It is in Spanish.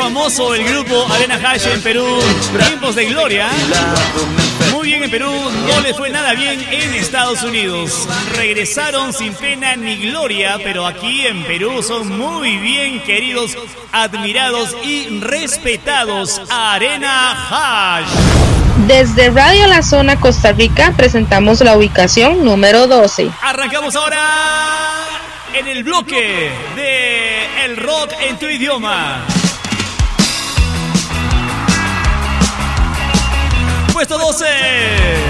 famoso el grupo Arena Hash en Perú. Tiempos de gloria. Muy bien en Perú, no les fue nada bien en Estados Unidos. Regresaron sin pena ni gloria, pero aquí en Perú son muy bien queridos, admirados y respetados. Arena Hash. Desde Radio La Zona Costa Rica presentamos la ubicación número 12. Arrancamos ahora en el bloque de el rock en tu idioma. Puesto 12.